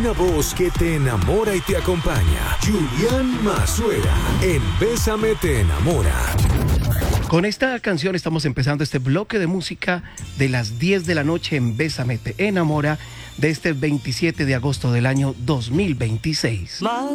Una voz que te enamora y te acompaña. Julián Mazuera, en Bésame te enamora. Con esta canción estamos empezando este bloque de música de las 10 de la noche en Bésame te enamora de este 27 de agosto del año 2026.